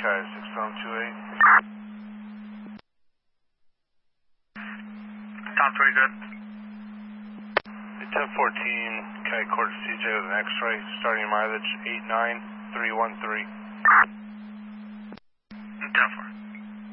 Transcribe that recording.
Sky 6028. Sounds pretty good. 1014, Kite Court CJ with an X-ray, starting mileage 89313. 10-4.